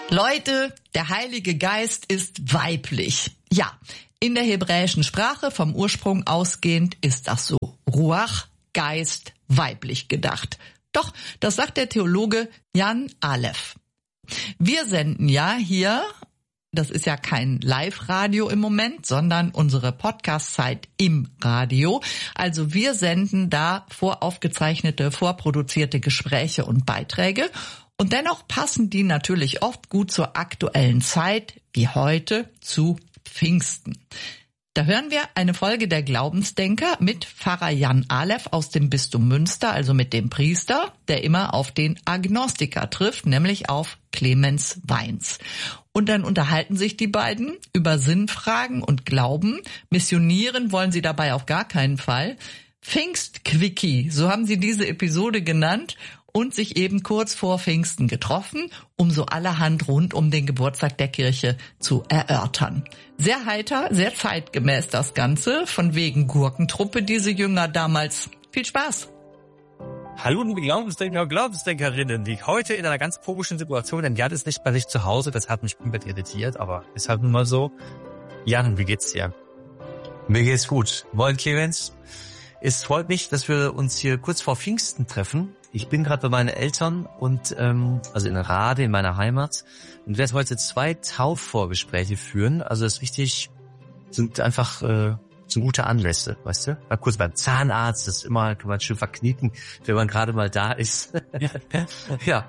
Leute, der Heilige Geist ist weiblich. Ja, in der hebräischen Sprache vom Ursprung ausgehend ist das so. Ruach, Geist, weiblich gedacht. Doch, das sagt der Theologe Jan Aleph. Wir senden ja hier, das ist ja kein Live-Radio im Moment, sondern unsere Podcast-Zeit im Radio. Also wir senden da voraufgezeichnete, vorproduzierte Gespräche und Beiträge. Und dennoch passen die natürlich oft gut zur aktuellen Zeit, wie heute, zu Pfingsten. Da hören wir eine Folge der Glaubensdenker mit Pfarrer Jan Aleph aus dem Bistum Münster, also mit dem Priester, der immer auf den Agnostiker trifft, nämlich auf Clemens Weins. Und dann unterhalten sich die beiden über Sinnfragen und Glauben. Missionieren wollen sie dabei auf gar keinen Fall. Pfingstquickie, so haben sie diese Episode genannt, und sich eben kurz vor Pfingsten getroffen, um so allerhand rund um den Geburtstag der Kirche zu erörtern. Sehr heiter, sehr zeitgemäß das Ganze, von wegen Gurkentruppe, diese Jünger damals. Viel Spaß! Hallo liebe Glaubensdenker und Glaubensdenkerinnen, die heute in einer ganz komischen Situation, denn Jan ist nicht bei sich zu Hause, das hat mich komplett irritiert, aber ist halt nun mal so. Jan, wie geht's dir? Mir geht's gut. Moin Clemens. Es freut mich, dass wir uns hier kurz vor Pfingsten treffen. Ich bin gerade bei meinen Eltern und also in Rade in meiner Heimat und werde heute 2 Taufvorgespräche führen. Also das ist richtig, sind einfach so gute Anlässe, weißt du? Mal kurz beim Zahnarzt, das ist immer, kann man schön verknicken, wenn man gerade mal da ist. Ja.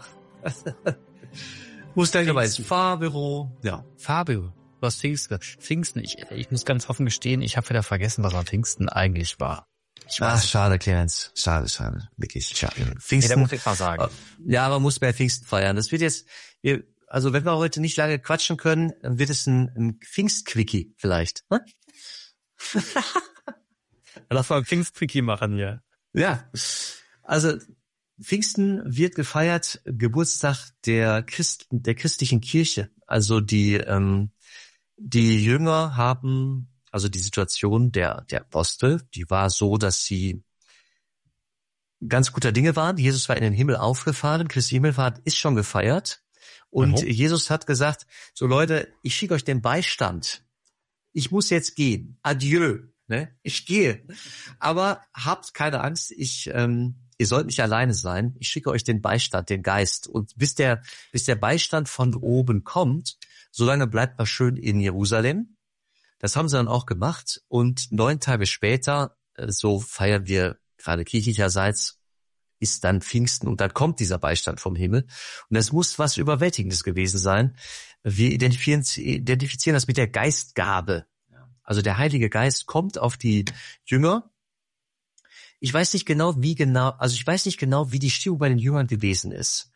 Muss dann dabei ins Fahrbüro. Ja. Fabio, du hast Pfingsten. Ich muss ganz offen gestehen, ich habe wieder vergessen, was am Pfingsten eigentlich war. Schade, Clemens. Schade. Wirklich schade. Pfingsten. Da muss ich mal sagen. Ja, man muss bei Pfingsten feiern. Das wird jetzt, also wenn wir heute nicht lange quatschen können, dann wird es ein Pfingstquickie vielleicht. Hm? Lass mal ein Pfingstquickie machen, ja. Ja. Also, Pfingsten wird gefeiert, Geburtstag der christlichen Kirche. Also die Jünger haben, also die Situation der Apostel, die war so, dass sie ganz guter Dinge waren. Jesus war in den Himmel aufgefahren, Christi Himmelfahrt ist schon gefeiert. Und Jesus hat gesagt, so Leute, ich schicke euch den Beistand. Ich muss jetzt gehen. Adieu. Ne? Ich gehe. Aber habt keine Angst, ihr sollt nicht alleine sein. Ich schicke euch den Beistand, den Geist. Und bis der Beistand von oben kommt, solange bleibt man schön in Jerusalem. Das haben sie dann auch gemacht und 9 Tage später, so feiern wir gerade kirchlicherseits, ist dann Pfingsten und dann kommt dieser Beistand vom Himmel und das muss was Überwältigendes gewesen sein. Wir identifizieren das mit der Geistgabe. Also der Heilige Geist kommt auf die Jünger. Ich weiß nicht genau, wie die Stimmung bei den Jüngern gewesen ist.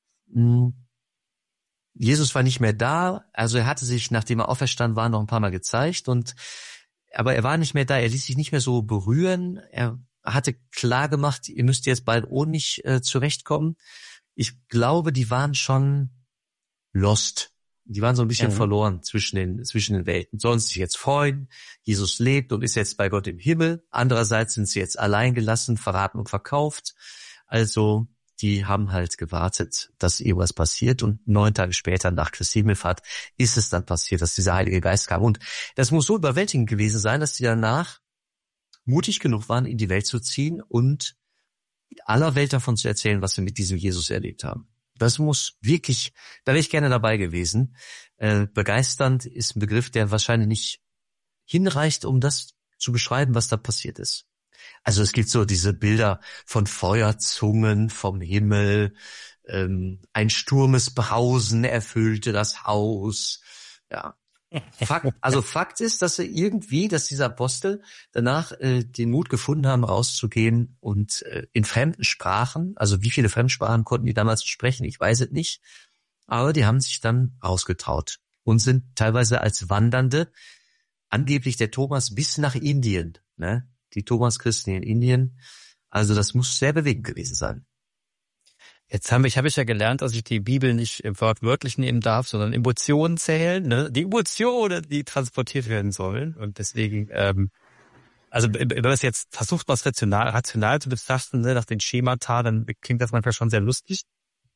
Jesus war nicht mehr da, also er hatte sich, nachdem er auferstanden war, noch ein paar Mal gezeigt aber er war nicht mehr da, er ließ sich nicht mehr so berühren, er hatte klar gemacht, ihr müsst jetzt bald ohne mich zurechtkommen. Ich glaube, die waren schon lost, die waren so ein bisschen verloren zwischen den Welten. Sollen sie sich jetzt freuen, Jesus lebt und ist jetzt bei Gott im Himmel, andererseits sind sie jetzt allein gelassen, verraten und verkauft, also die haben halt gewartet, dass irgendwas passiert und 9 Tage später nach Christi Himmelfahrt ist es dann passiert, dass dieser Heilige Geist kam. Und das muss so überwältigend gewesen sein, dass die danach mutig genug waren, in die Welt zu ziehen und aller Welt davon zu erzählen, was wir mit diesem Jesus erlebt haben. Das muss wirklich, da wäre ich gerne dabei gewesen. Begeisternd ist ein Begriff, der wahrscheinlich nicht hinreicht, um das zu beschreiben, was da passiert ist. Also es gibt so diese Bilder von Feuerzungen vom Himmel, ein Sturmesbrausen erfüllte das Haus. Ja. Fakt ist, dass diese Apostel danach den Mut gefunden haben, rauszugehen und in fremden Sprachen, also wie viele Fremdsprachen konnten die damals sprechen, ich weiß es nicht, aber die haben sich dann rausgetraut und sind teilweise als Wandernde, angeblich der Thomas bis nach Indien, ne? Die Thomas-Christen in Indien. Also das muss sehr bewegend gewesen sein. Jetzt habe ich ja gelernt, dass ich die Bibel nicht wortwörtlich nehmen darf, sondern Emotionen zählen. Ne? Die Emotionen, die transportiert werden sollen. Und deswegen, also wenn man es jetzt versucht, was rational zu betrachten, ne, nach den Schemata, dann klingt das manchmal schon sehr lustig.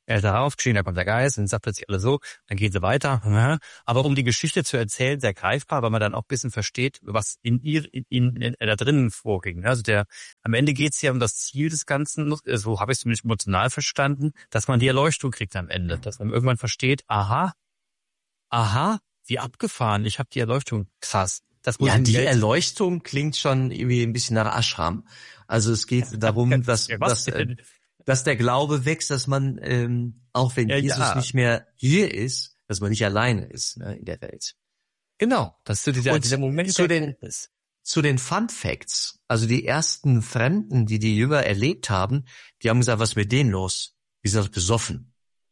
Er ist darauf geschehen, da kommt der Geist, und sagt plötzlich alle so, dann gehen sie weiter. Aber um die Geschichte zu erzählen, sehr greifbar, weil man dann auch ein bisschen versteht, was in da drinnen vorging. Also am Ende geht's ja um das Ziel des Ganzen, so habe ich es zumindest emotional verstanden, dass man die Erleuchtung kriegt am Ende, dass man irgendwann versteht, aha, wie abgefahren, ich habe die Erleuchtung, krass. Das muss Die Erleuchtung klingt schon irgendwie ein bisschen nach Ashram. Also es geht darum, dass der Glaube wächst, dass man, auch wenn Jesus nicht mehr hier ist, dass man nicht alleine ist, ne, in der Welt. Genau, das ist dieser Moment zu den Fun Facts, also die ersten Fremden, die Jünger erlebt haben, die haben gesagt, was ist mit denen los? Die sind besoffen.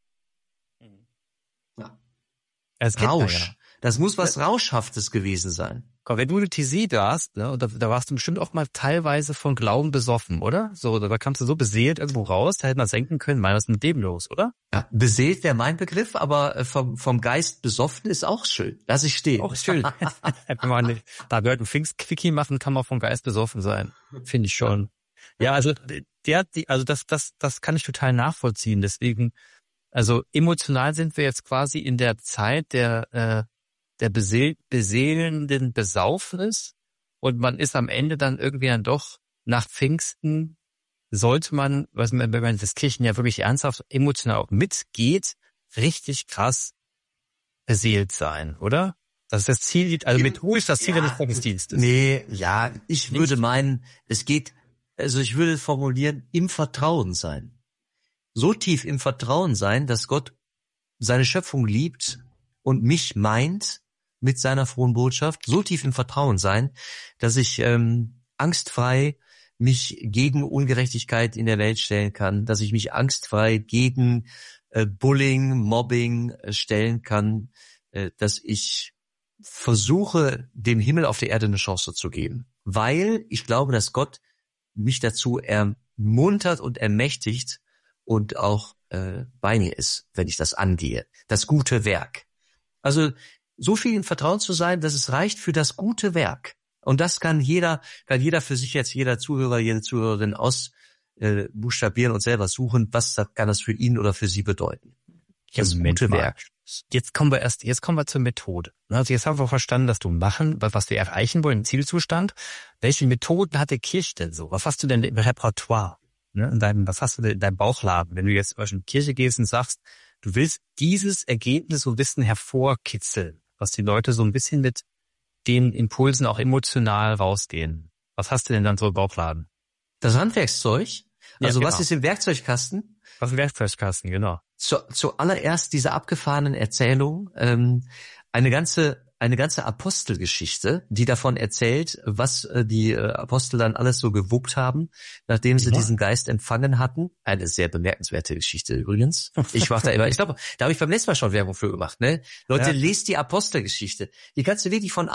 Ja. Rausch. Das muss was Rauschhaftes gewesen sein. Komm, wenn du eine TC da hast, ne, und da warst du bestimmt auch mal teilweise von Glauben besoffen, oder? So, da kamst du so beseelt irgendwo raus, da hätte man denken können, was ist mit dem los, oder? Ja, beseelt wäre mein Begriff, aber vom Geist besoffen ist auch schön. Lass ich stehen. Auch schön. Wenn man da gehört, ein Pfingstquickie machen, kann man vom Geist besoffen sein. Finde ich schon. Ja, also das kann ich total nachvollziehen. Deswegen, also emotional sind wir jetzt quasi in der Zeit der beseelenden Besaufnis, und man ist am Ende dann irgendwie dann doch nach Pfingsten, sollte man, wenn man das Kirchen ja wirklich ernsthaft emotional auch mitgeht, richtig krass beseelt sein, oder? Das ist das Ziel, also mit Ruhe ist das Ziel des Gottesdienstes. Ich würde meinen, ich würde formulieren, im Vertrauen sein. So tief im Vertrauen sein, dass Gott seine Schöpfung liebt und mich meint mit seiner frohen Botschaft, so tief im Vertrauen sein, dass ich angstfrei mich gegen Ungerechtigkeit in der Welt stellen kann, dass ich mich angstfrei gegen Bullying, Mobbing stellen kann, dass ich versuche, dem Himmel auf der Erde eine Chance zu geben. Weil ich glaube, dass Gott mich dazu ermuntert und ermächtigt und auch bei mir ist, wenn ich das angehe. Das gute Werk. Also so viel in Vertrauen zu sein, dass es reicht für das gute Werk. Und das kann jeder für sich jetzt, jeder Zuhörer, jede Zuhörerin buchstabieren und selber suchen, was kann das für ihn oder für sie bedeuten. Das gute Werk. Jetzt kommen wir zur Methode. Also jetzt haben wir verstanden, dass du was wir erreichen wollen, Zielzustand. Welche Methoden hat die Kirche denn so? Was hast du denn im Repertoire? Ne? Was hast du denn in deinem Bauchladen? Wenn du jetzt in die Kirche gehst und sagst, du willst dieses Ergebnis so ein bisschen hervorkitzeln, was die Leute so ein bisschen mit den Impulsen auch emotional rausgehen. Was hast du denn dann so im Bauchladen? Das Handwerkszeug? Also genau. Was ist im Werkzeugkasten? Was im Werkzeugkasten, genau. Zuallererst diese abgefahrenen Erzählungen, eine ganze Apostelgeschichte, die davon erzählt, was die Apostel dann alles so gewuppt haben, nachdem sie diesen Geist empfangen hatten. Eine sehr bemerkenswerte Geschichte übrigens. Ich glaube, da habe ich beim letzten Mal schon Werbung für gemacht, ne? Leute, lest die Apostelgeschichte. Die kannst du wirklich von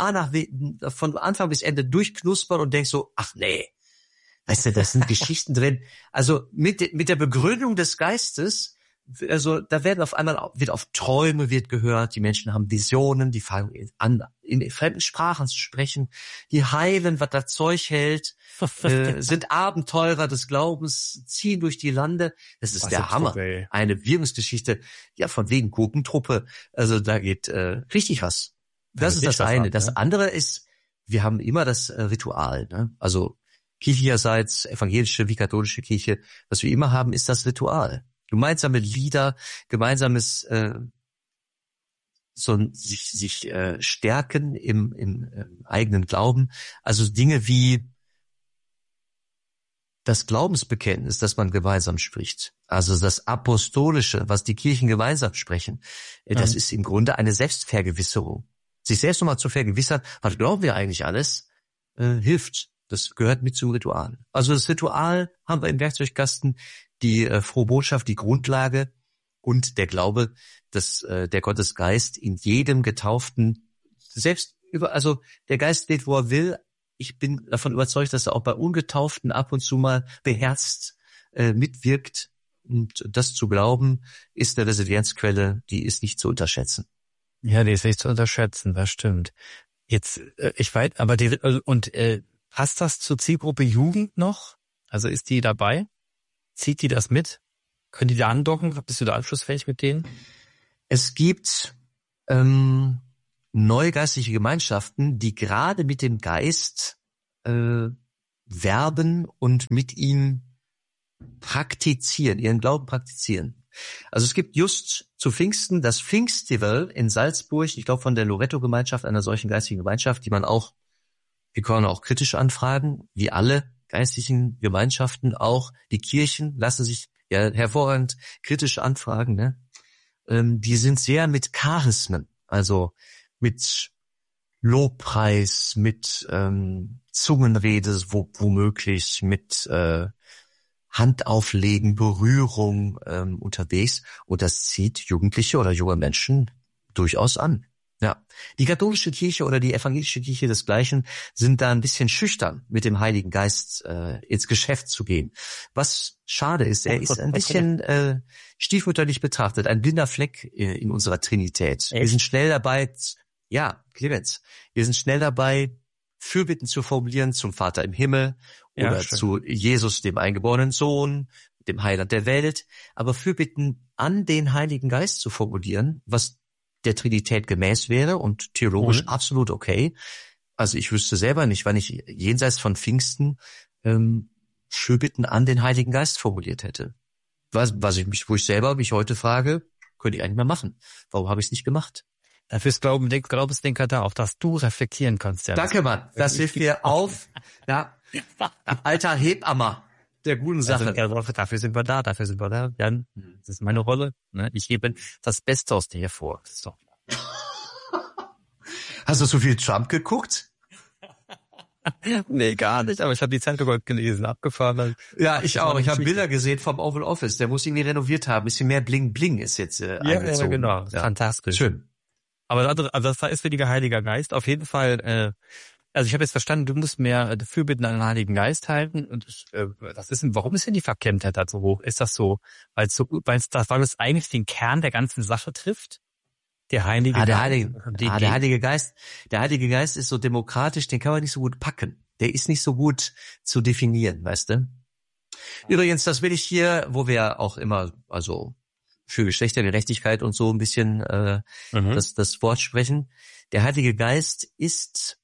Anfang bis Ende durchknuspern und denkst so, ach nee. Weißt du, da sind Geschichten drin. Also mit der Begründung des Geistes, also da wird auf Träume wird gehört, die Menschen haben Visionen, die fangen an, in fremden Sprachen zu sprechen, die heilen, was das Zeug hält, sind Abenteurer des Glaubens, ziehen durch die Lande. Das ist der Hammer. Eine Wirkungsgeschichte, ja, von wegen Gurkentruppe. Also da geht richtig was. Das ist das eine. Das andere ist, wir haben immer das Ritual, ne? Also kirchlicherseits, evangelische wie katholische Kirche, was wir immer haben, ist das Ritual. Gemeinsame Lieder, gemeinsames sich stärken im eigenen Glauben. Also Dinge wie das Glaubensbekenntnis, das man gemeinsam spricht. Also das Apostolische, was die Kirchen gemeinsam sprechen. Das ist im Grunde eine Selbstvergewisserung. Sich selbst nochmal zu vergewissern, was glauben wir eigentlich alles, hilft. Das gehört mit zum Ritual. Also das Ritual haben wir im Werkzeugkasten, die frohe Botschaft, die Grundlage und der Glaube, dass der Gottesgeist in jedem Getauften also der Geist weht, wo er will. Ich bin davon überzeugt, dass er auch bei Ungetauften ab und zu mal beherzt mitwirkt. Und das zu glauben, ist eine Resilienzquelle, die ist nicht zu unterschätzen. Ja, die ist nicht zu unterschätzen, das stimmt. Jetzt, ich weiß, aber passt das zur Zielgruppe Jugend noch? Also ist die dabei? Zieht die das mit? Können die da andocken? Bist du da anschlussfähig mit denen? Es gibt neugeistliche Gemeinschaften, die gerade mit dem Geist werben und mit ihm praktizieren, ihren Glauben praktizieren. Also es gibt just zu Pfingsten das Pfingstival in Salzburg, ich glaube von der Loretto-Gemeinschaft, einer solchen geistigen Gemeinschaft, die man auch, wir können auch kritisch anfragen, wie alle geistlichen Gemeinschaften, auch die Kirchen lassen sich ja hervorragend kritisch anfragen, ne? Die sind sehr mit Charismen, also mit Lobpreis, mit Zungenrede womöglich, mit Handauflegen, Berührung unterwegs, und das zieht Jugendliche oder junge Menschen durchaus an. Ja, die katholische Kirche oder die evangelische Kirche desgleichen sind da ein bisschen schüchtern, mit dem Heiligen Geist ins Geschäft zu gehen. Was schade ist, er ist ein bisschen stiefmütterlich betrachtet, ein blinder Fleck in unserer Trinität. Echt? Wir sind schnell dabei, ja, Clemens, wir sind schnell dabei, Fürbitten zu formulieren zum Vater im Himmel Ja, oder schön. zu Jesus, dem eingeborenen Sohn, dem Heiland der Welt, aber Fürbitten an den Heiligen Geist zu formulieren, was der Trinität gemäß wäre und theologisch absolut okay. Also ich wüsste selber nicht, wann ich jenseits von Pfingsten Fürbitten an den Heiligen Geist formuliert hätte. Wo ich selber mich heute frage, könnte ich eigentlich mal machen. Warum habe ich es nicht gemacht? Dafür ist Glaubensdenker da, auf das du reflektieren kannst. Ja. Danke, Mann. Das hilft mir auf. Ja, alter Hebammer der guten Sache. Also, dafür sind wir da. Jan, das ist meine Rolle. Ne? Ich gebe das Beste aus dir hervor. Das ist doch Hast du so viel Trump geguckt? nee, gar nicht, aber ich habe die Zeitung gelesen, abgefahren. Ja, ich auch. Ich habe Bilder gesehen vom Oval Office. Der muss irgendwie renoviert haben. Ein bisschen mehr Bling Bling ist jetzt eingezogen. Ja, genau. Ja. Fantastisch. Schön. Aber das andere, also das ist für die Heiliger Geist auf jeden Fall. Also ich habe jetzt verstanden, du musst mehr Fürbitten an den Heiligen Geist halten. Und warum ist denn die Verklemmtheit da so hoch? Ist das so, weil es eigentlich den Kern der ganzen Sache trifft? Der Heilige Geist. Der Heilige Geist ist so demokratisch, den kann man nicht so gut packen. Der ist nicht so gut zu definieren, weißt du? Übrigens, das will ich hier, wo wir auch immer, also für Geschlechtergerechtigkeit und so ein bisschen das Wort sprechen. Der Heilige Geist ist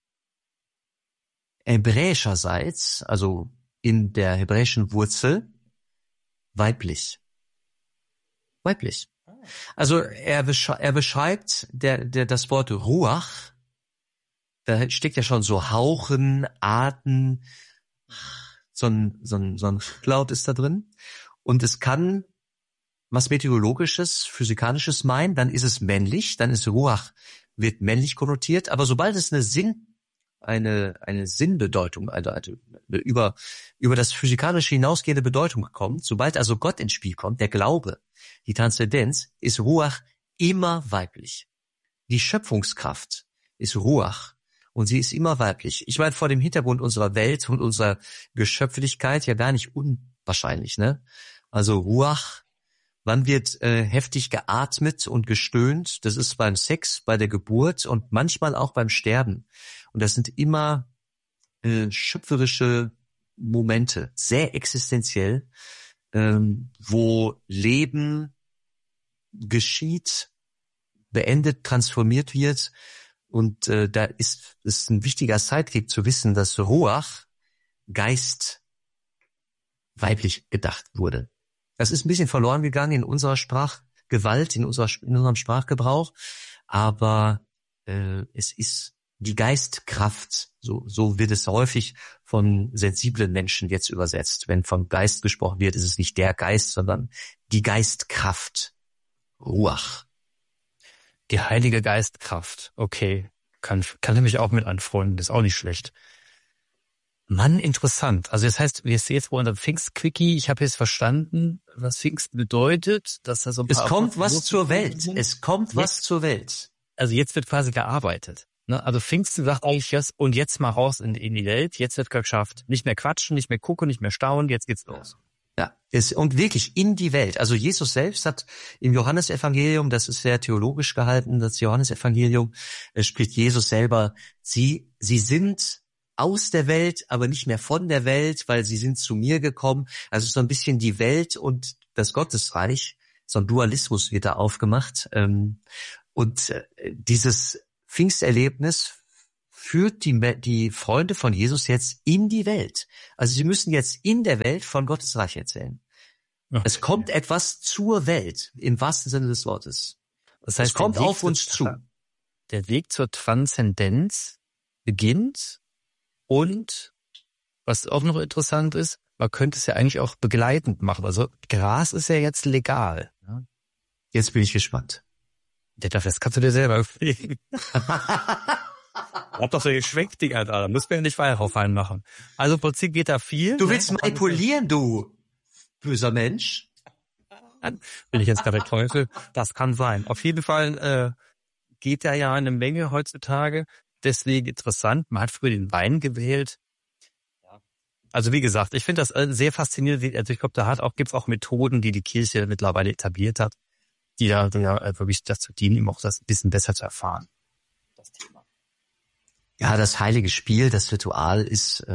hebräischerseits, also in der hebräischen Wurzel, weiblich. Weiblich. Also er beschreibt das Wort Ruach, da steckt ja schon so Hauchen, Arten, so ein Cloud ist da drin. Und es kann was Meteorologisches, Physikalisches meinen, dann ist es männlich, dann ist Ruach, wird männlich konnotiert, aber sobald es eine Sinnbedeutung, also über das Physikalische hinausgehende Bedeutung kommt, sobald also Gott ins Spiel kommt, der Glaube, die Transzendenz, ist Ruach immer weiblich. Die Schöpfungskraft ist Ruach und sie ist immer weiblich. Ich meine, vor dem Hintergrund unserer Welt und unserer Geschöpflichkeit ja gar nicht unwahrscheinlich, ne? Also Ruach, wann wird heftig geatmet und gestöhnt? Das ist beim Sex, bei der Geburt und manchmal auch beim Sterben. Und das sind immer schöpferische Momente, sehr existenziell, wo Leben geschieht, beendet, transformiert wird. Und da ist ein wichtiger Sidekick zu wissen, dass Ruach, Geist, weiblich gedacht wurde. Das ist ein bisschen verloren gegangen in unserer Sprachgewalt, in unserem Sprachgebrauch, aber es ist die Geistkraft, so wird es häufig von sensiblen Menschen jetzt übersetzt. Wenn vom Geist gesprochen wird, ist es nicht der Geist, sondern die Geistkraft, Ruach. Die Heilige Geistkraft, okay, kann ich mich auch mit anfreunden, ist auch nicht schlecht. Mann, interessant. Also das heißt, wir sehen jetzt wohl unter Pfingstquickie, ich habe jetzt verstanden, was Pfingsten bedeutet, dass da so ein paar... Es kommt was zur Welt. Es kommt was zur Welt. Also jetzt wird quasi gearbeitet. Ne? Also Pfingsten sagt eigentlich jetzt, und jetzt mal raus in die Welt, jetzt wird geschafft. Nicht mehr quatschen, nicht mehr gucken, nicht mehr staunen, jetzt geht's los. Ja, und wirklich in die Welt. Also Jesus selbst hat im Johannesevangelium, das ist sehr theologisch gehalten, das Johannesevangelium, spricht Jesus selber, sie sind aus der Welt, aber nicht mehr von der Welt, weil sie sind zu mir gekommen. Also so ein bisschen die Welt und das Gottesreich. So ein Dualismus wird da aufgemacht. Und dieses Pfingsterlebnis führt die Freunde von Jesus jetzt in die Welt. Also sie müssen jetzt in der Welt von Gottes Reich erzählen. Okay. Es kommt etwas zur Welt, im wahrsten Sinne des Wortes. Das heißt, es kommt auf uns zu. Der Weg zur Transzendenz beginnt und, was auch noch interessant ist, man könnte es ja eigentlich auch begleitend machen. Also Gras ist ja jetzt legal. Jetzt bin ich gespannt. Das kannst du dir selber überlegen. Hab doch so geschwenkt, Digga, da muss man ja nicht Weihrauch reinmachen. Also im Prinzip geht da viel. Du willst manipulieren, du böser Mensch. Bin ich jetzt gerade der Teufel? Das kann sein. Auf jeden Fall geht da ja eine Menge heutzutage. Deswegen interessant. Man hat früher den Wein gewählt. Also wie gesagt, ich finde das sehr faszinierend. Also ich glaube, gibt's auch Methoden, die Kirche mittlerweile etabliert hat, die da wirklich dazu dienen, ihm auch das ein bisschen besser zu erfahren. Das Thema. Ja, das heilige Spiel, das Ritual ist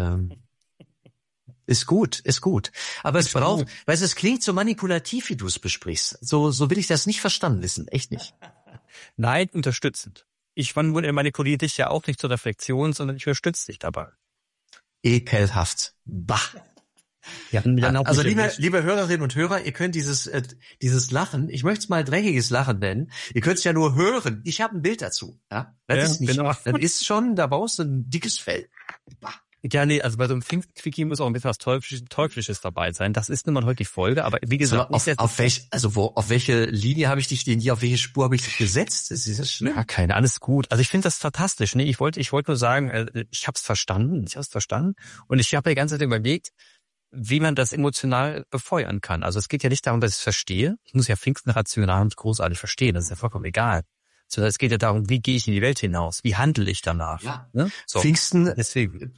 gut. Aber es braucht, weißt du, es klingt so manipulativ, wie du es besprichst. So will ich das nicht verstanden wissen, echt nicht. Nein, unterstützend. Ich manipuliere dich ja auch nicht zur Reflexion, sondern ich unterstütze dich dabei. Ekelhaft. Bah. Ja, also liebe Hörerinnen und Hörer, ihr könnt dieses Lachen, ich möchte es mal dreckiges Lachen nennen, ihr könnt es ja nur hören. Ich habe ein Bild dazu. Ja, das ist nicht, genau. Das ist schon, da brauchst du ein dickes Fell. Bah. Ja, nee, also bei so einem Pfingstquickie muss auch ein bisschen was Teuflisches dabei sein. Das ist nun mal heute die Folge, aber wie gesagt... Auf welche Linie habe ich dich denn hier, auf welche Spur habe ich dich gesetzt? Das ist ja schlimm. Ja, keine, alles gut. Also ich finde das fantastisch. Nee, ich wollte nur sagen, ich habe es verstanden. Und ich habe die ganze Zeit überlegt, wie man das emotional befeuern kann. Also es geht ja nicht darum, dass ich es verstehe. Ich muss ja Pfingsten rational und großartig verstehen. Das ist ja vollkommen egal. Sondern es geht ja darum, wie gehe ich in die Welt hinaus? Wie handle ich danach? Ja. Ne? So. Pfingsten... Deswegen...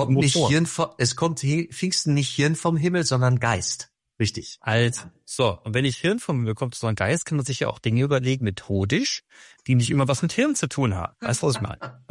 Pfingsten nicht Hirn vom Himmel, sondern Geist. Richtig. Und wenn ich Hirn vom Himmel bekomme, sondern Geist, kann man sich ja auch Dinge überlegen, methodisch, die nicht immer was mit Hirn zu tun haben. Weißt du, was ich meine?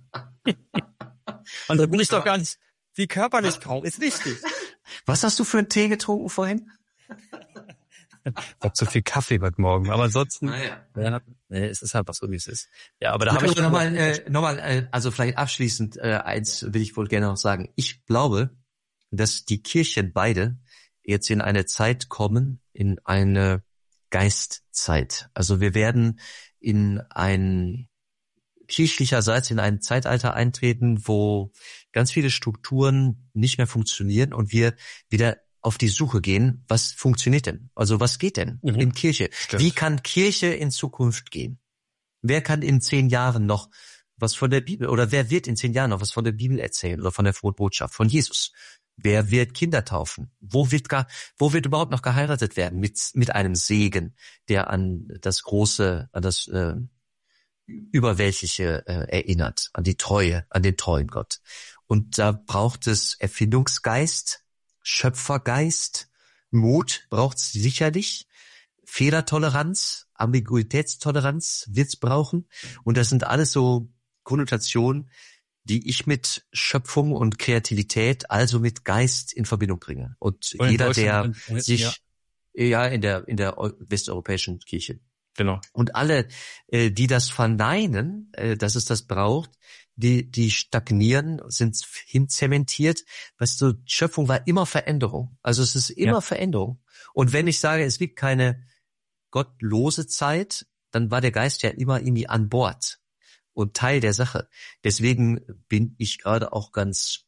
Und da bin ich doch gar nicht, wie körperlich kaum, ist wichtig. Was hast du für einen Tee getrunken vorhin? Ich hab so viel Kaffee heute Morgen, aber ansonsten, es ist halt was so, wie es ist. Ja, aber da habe ich nochmal, also vielleicht abschließend, eins will ich wohl gerne noch sagen. Ich glaube, dass die Kirchen beide jetzt in eine Zeit kommen, in eine Geistzeit. Also wir werden kirchlicherseits in ein Zeitalter eintreten, wo ganz viele Strukturen nicht mehr funktionieren und wir wieder auf die Suche gehen, was funktioniert denn? Also was geht denn in Kirche? Stimmt. Wie kann Kirche in Zukunft gehen? Wer kann in 10 Jahren noch was von der Bibel, oder wer wird in 10 Jahren noch was von der Bibel erzählen oder von der frohen Botschaft, von Jesus? Wer wird Kinder taufen? Wo wird überhaupt noch geheiratet werden mit einem Segen, der an das Überweltliche erinnert, an die Treue, an den treuen Gott. Und da braucht es Erfindungsgeist, Schöpfergeist, Mut braucht's sicherlich, Fehlertoleranz, Ambiguitätstoleranz wird's brauchen. Und das sind alles so Konnotationen, die ich mit Schöpfung und Kreativität, also mit Geist in Verbindung bringe. Und jeder, der sich in der westeuropäischen Kirche. Genau. Und alle, die das verneinen, dass es das braucht, die stagnieren, sind hinzementiert. Weißt du, Schöpfung war immer Veränderung. Also es ist immer Veränderung. Und wenn ich sage, es gibt keine gottlose Zeit, dann war der Geist ja immer irgendwie an Bord und Teil der Sache. Deswegen bin ich gerade auch ganz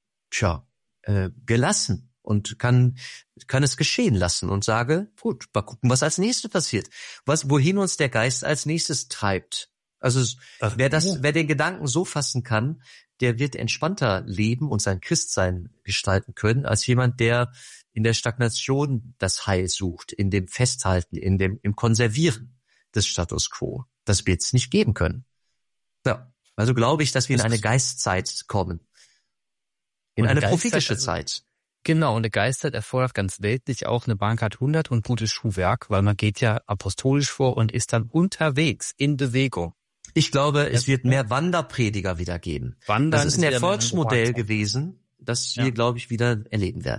gelassen und kann es geschehen lassen und sage, gut, mal gucken, was als nächstes passiert. Wohin uns der Geist als nächstes treibt. Also wer den Gedanken so fassen kann, der wird entspannter leben und sein Christsein gestalten können, als jemand, der in der Stagnation das Heil sucht, in dem Festhalten, im Konservieren des Status quo. Das wird es nicht geben können. Ja, also glaube ich, dass wir in eine Geistzeit kommen. In eine prophetische Zeit. Genau, und eine Geistzeit erfordert ganz weltlich auch eine Bankart 100 und gutes Schuhwerk, weil man geht ja apostolisch vor und ist dann unterwegs, in Bewegung. Ich glaube, es wird mehr Wanderprediger wieder geben. Das ist ein Erfolgsmodell gewesen, das wir, glaube ich, wieder erleben werden.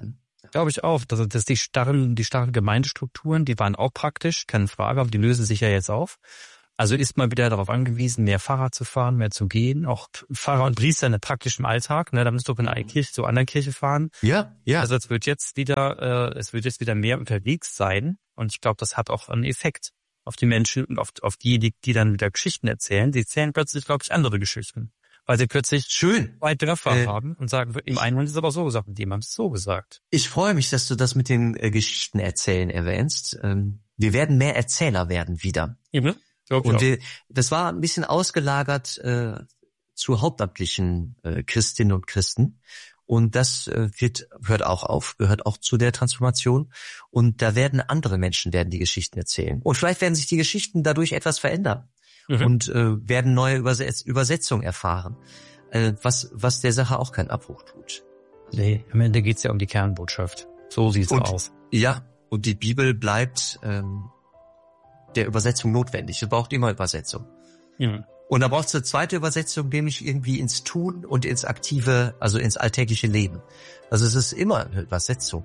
Glaube ich auch. Dass die starren Gemeindestrukturen, die waren auch praktisch, keine Frage, aber die lösen sich ja jetzt auf. Also ist man wieder darauf angewiesen, mehr Fahrrad zu fahren, mehr zu gehen. Auch Pfarrer und Priester in der praktischen Alltag. Ne, da müsst du in eine Kirche zur anderen Kirche fahren. Ja. Also es wird jetzt wieder mehr unterwegs sein. Und ich glaube, das hat auch einen Effekt auf die Menschen und auf diejenigen, die dann wieder Geschichten erzählen. Sie erzählen plötzlich, glaube ich, andere Geschichten. Weil sie plötzlich zwei Treffer haben und sagen, im einen ist es aber so gesagt, und dem haben es so gesagt. Ich freue mich, dass du das mit dem Geschichten erzählen erwähnst. Wir werden mehr Erzähler werden wieder. Ja. Und das war ein bisschen ausgelagert zu hauptamtlichen Christinnen und Christen. Und das gehört auch zu der Transformation. Und da werden andere Menschen die Geschichten erzählen. Und vielleicht werden sich die Geschichten dadurch etwas verändern. Und werden neue Übersetzungen erfahren. Was der Sache auch keinen Abbruch tut. Nee, am Ende geht's ja um die Kernbotschaft. So sieht's aus. Ja, und die Bibel bleibt der Übersetzung notwendig. Es braucht immer Übersetzung. Ja. Und da braucht es eine zweite Übersetzung, nämlich irgendwie ins Tun und ins Aktive, also ins alltägliche Leben. Also es ist immer eine Übersetzung.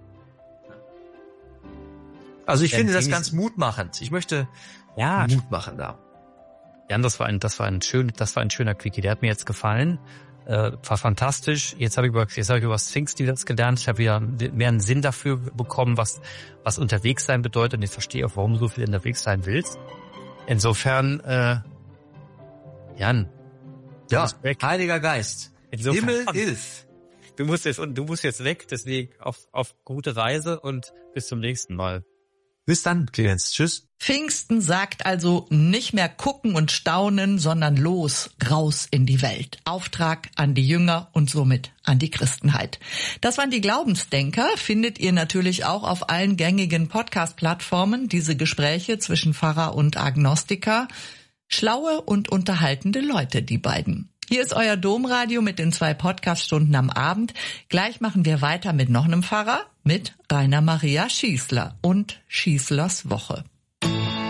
Also ich finde das ganz mutmachend. Ich möchte Mut machen da. Jan, das war ein schöner Quickie. Der hat mir jetzt gefallen. War fantastisch. Jetzt habe ich über Sphinx gelernt. Ich habe wieder mehr einen Sinn dafür bekommen, was unterwegs sein bedeutet. Und ich verstehe auch, warum du so viel unterwegs sein willst. Insofern, Jan. Ja, Heiliger Geist. Himmel, hilf. Du musst jetzt weg. Deswegen auf gute Reise und bis zum nächsten Mal. Bis dann, Clemens. Tschüss. Pfingsten sagt also nicht mehr gucken und staunen, sondern los, raus in die Welt. Auftrag an die Jünger und somit an die Christenheit. Das waren die Glaubensdenker, findet ihr natürlich auch auf allen gängigen Podcast-Plattformen, diese Gespräche zwischen Pfarrer und Agnostiker. Schlaue und unterhaltende Leute, die beiden. Hier ist euer Domradio mit den 2 Podcast-Stunden am Abend. Gleich machen wir weiter mit noch einem Pfarrer, mit Rainer Maria Schießler und Schießlers Woche.